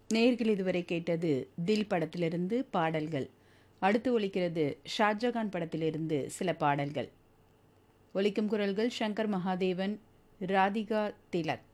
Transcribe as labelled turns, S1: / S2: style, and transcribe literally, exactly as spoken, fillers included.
S1: நேர்கள் இதுவரை கேட்டது தில் படத்திலிருந்து பாடல்கள். அடுத்து ஒலிக்கிறது ஷாஜகான் படத்திலிருந்து சில பாடல்கள். ஒலிக்கும் குரல்கள் சங்கர் மகாதேவன், ராதிகா திலக்.